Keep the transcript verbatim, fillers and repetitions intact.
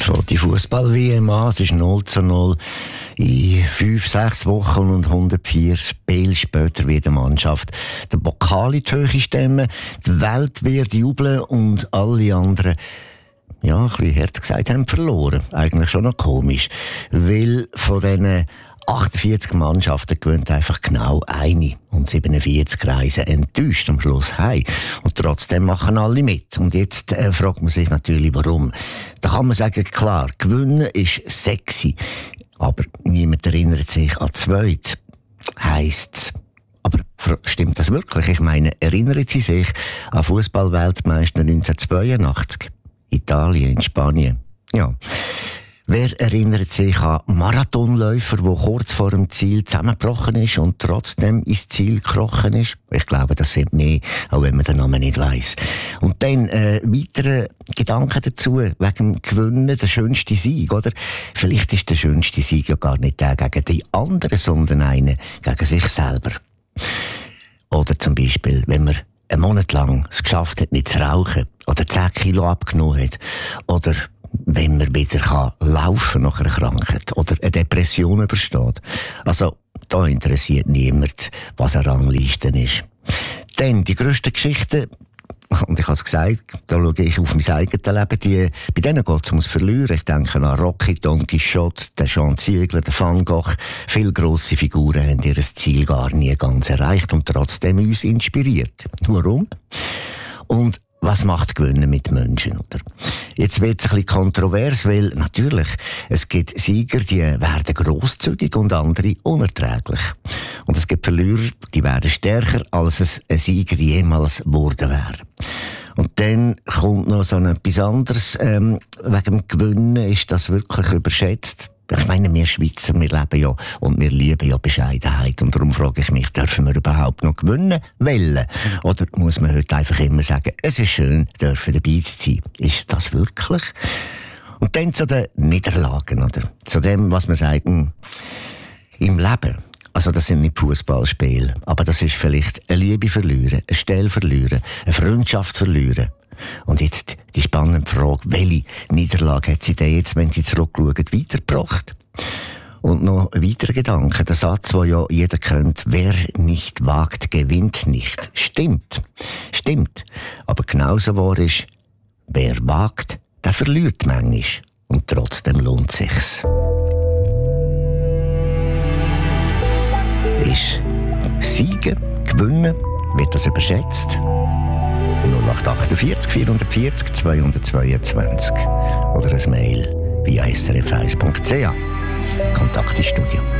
von die Fußball-W M an. Es ist null zu null in fünf, sechs Wochen und hundertvier Spiele später wird die Mannschaft den Pokal in die Höhe stemmen. Die Welt wird jubeln und alle anderen, ja, ein bisschen hart gesagt, haben verloren. Eigentlich schon noch komisch. Weil von diesen achtundvierzig Mannschaften gewinnt einfach genau eine. Und siebenundvierzig reisen enttäuscht am Schluss heim. Und trotzdem machen alle mit. Und jetzt äh, fragt man sich natürlich, warum. Da kann man sagen, klar, gewinnen ist sexy. Aber niemand erinnert sich an zweit. Heisst's. Aber stimmt das wirklich? Ich meine, erinnern Sie sich an Fußball-Weltmeister neunzehnhundertzweiundachtzig? Italien, in Spanien. Ja. Wer erinnert sich an Marathonläufer, der kurz vor dem Ziel zusammengebrochen ist und trotzdem ins Ziel gekrochen ist? Ich glaube, das sind mehr, auch wenn man den Namen nicht weiss. Und dann äh, weitere Gedanken dazu, wegen dem Gewinnen, der schönste Sieg, oder? Vielleicht ist der schönste Sieg ja gar nicht der gegen die anderen, sondern einer gegen sich selber. Oder zum Beispiel, wenn man einen Monat lang es geschafft hat, nicht zu rauchen, oder zehn Kilo abgenommen hat, oder wenn man wieder kann laufen nach einer Krankheit oder eine Depression übersteht. Also, da interessiert niemand, was eine Rangliste ist. Dann, die grössten Geschichten, und ich habe es gesagt, da schaue ich auf mein eigenes Leben, die, bei denen geht es ums Verlieren. Ich denke an Rocky, Don Quixote, den Jean Ziegler, den Van Gogh. Viele grosse Figuren haben ihr Ziel gar nie ganz erreicht und trotzdem uns inspiriert. Warum? Und was macht Gewinnen mit Menschen, oder? Jetzt wird es ein bisschen kontrovers, weil natürlich, es gibt Sieger, die werden grosszügig und andere unerträglich. Und es gibt Verlierer, die werden stärker, als es ein Sieger jemals geworden wäre. Und dann kommt noch so etwas anderes, ähm, wegen dem Gewinnen ist das wirklich überschätzt. Ich meine, wir Schweizer, wir leben ja und wir lieben ja Bescheidenheit. Und darum frage ich mich, dürfen wir überhaupt noch gewinnen wollen? Oder muss man heute einfach immer sagen, es ist schön, dürfen dabei zu sein? Ist das wirklich? Und dann zu den Niederlagen, oder? Zu dem, was man sagt, im Leben. Also das sind nicht Fußballspiele, aber das ist vielleicht eine Liebe verlieren, eine Stelle verlieren, eine Freundschaft verlieren. Und jetzt die spannende Frage, welche Niederlage hat sie denn jetzt, wenn sie zurückschauen, weitergebracht? Und noch ein weiterer Gedanke, der Satz, den ja jeder kennt, wer nicht wagt, gewinnt nicht. Stimmt, stimmt. Aber genauso wahr ist, wer wagt, der verliert manchmal. Und trotzdem lohnt sich's. Ist Siegen, Gewinnen, wird das überschätzt? null acht achtundvierzig vierhundertvierzig zweihundertzweiundzwanzig oder ein Mail via s r f eins punkt c h. Kontakt ins Studio.